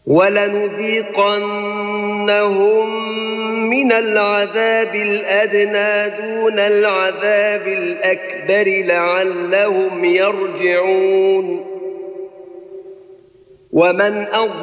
وَلَنُذِيقَنَّهُم مِّنَ الْعَذَابِ الْأَدْنَىٰ دُونَ الْعَذَابِ الْأَكْبَرِ لَعَلَّهُمْ يَرْجِعُونَ.